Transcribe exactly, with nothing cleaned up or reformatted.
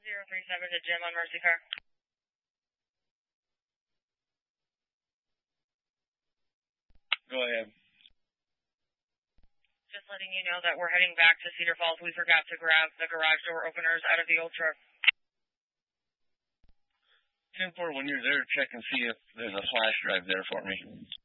zero three seven to Jim on Mercy Car. Go ahead. Just letting you know that we're heading back to Cedar Falls. We forgot to grab the garage door openers out of the old truck. ten four, when you're there, check and see if there's a flash drive there for me.